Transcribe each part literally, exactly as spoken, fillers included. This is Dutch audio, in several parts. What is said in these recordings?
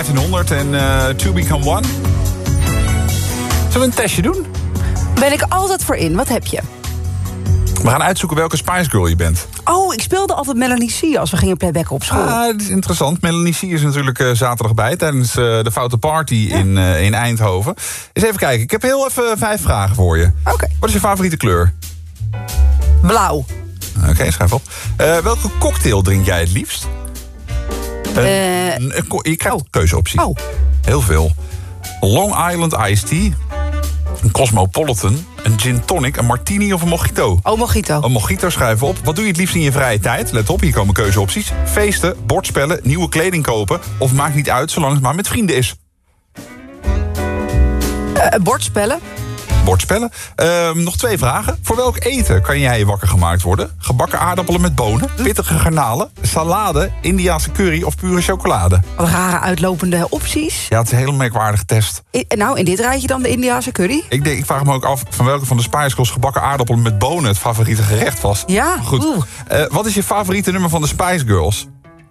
vijftienhonderd en uh, To Become One. Zullen we een testje doen? Ben ik altijd voor in. Wat heb je? We gaan uitzoeken welke Spice Girl je bent. Oh, ik speelde altijd Melanie C. als we gingen playbacken op school. Ah, dat is interessant. Melanie C. is natuurlijk uh, zaterdag bij tijdens uh, de Foute Party ja. in, uh, in Eindhoven. Eens even kijken. Ik heb heel even vijf vragen voor je. Oké. Okay. Wat is je favoriete kleur? Blauw. Oké, okay, schrijf op. Uh, welke cocktail drink jij het liefst? Uh, uh, je krijgt oh. keuzeopties. Oh. Heel veel. Long Island Iced Tea. Een Cosmopolitan, een gin tonic, een martini of een mojito? Oh, mojito. Een mojito, schrijven op. Wat doe je het liefst in je vrije tijd? Let op, hier komen keuzeopties. Feesten, bordspellen, nieuwe kleding kopen... of maakt niet uit, zolang het maar met vrienden is. Uh, bordspellen. Bordspellen. Uh, nog twee vragen. Voor welk eten kan jij wakker gemaakt worden? Gebakken aardappelen met bonen, pittige garnalen... salade, Indiase curry of pure chocolade? Wat rare uitlopende opties. Ja, het is een hele merkwaardige test. I, nou, in dit rijtje dan de Indiase curry? Ik, denk, ik vraag me ook af van welke van de Spice Girls... gebakken aardappelen met bonen het favoriete gerecht was. Ja, goed. Uh, wat is je favoriete nummer van de Spice Girls?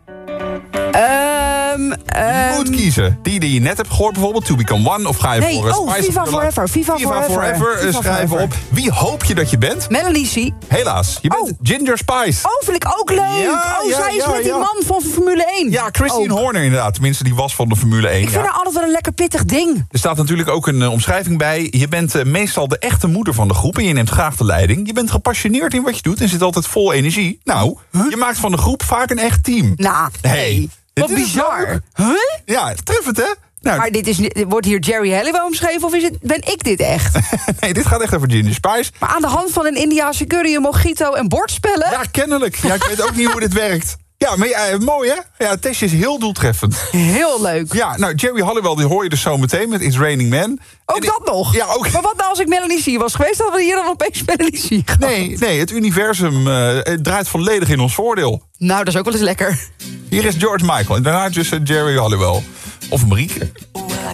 Um, je moet um, kiezen. Die die je net hebt gehoord bijvoorbeeld, To Become One... of ga je nee, voor een oh, Spice Viva Forever. Viva, Viva Forever. Forever. Viva Schrijven forever. op. Wie hoop je dat je bent? Melanie C. Helaas, je bent oh. Ginger Spice. Oh, vind ik ook leuk. Ja, oh, ja, zij is ja, met die ja. man van Formule één. Ja, Christine oh. Horner inderdaad. Tenminste, die was van de Formule één. Ik vind ja. haar altijd wel een lekker pittig ding. Er staat natuurlijk ook een uh, omschrijving bij. Je bent uh, meestal de echte moeder van de groep... en je neemt graag de leiding. Je bent gepassioneerd in wat je doet en zit altijd vol energie. Nou, huh? je maakt van de groep vaak een echt team. Nou, hey. Wat bizar. Huh? Ja, treffend, hè? Nou, maar dit is, wordt hier Jerry Halliwell omschreven of is het, ben ik dit echt? Nee, dit gaat echt over Ginger Spice. Maar aan de hand van een Indiase curry, een mojito en bordspellen? Ja, kennelijk. Ja, ik weet ook niet hoe dit werkt. Ja, maar ja, mooi hè? Ja, het testje is heel doeltreffend. Heel leuk. Ja, nou, Jerry Halliwell, die hoor je dus zo meteen met It's Raining Men. Ook dat die, nog? Ja, ook. Maar wat nou als ik Melanie C. was geweest, hadden we hier dan opeens Melanie C. gehad? Nee, nee, het universum uh, het draait volledig in ons voordeel. Nou, dat is ook wel eens lekker. Hier is George Michael en daarna dus uh, Jerry Halliwell. Of Marieke.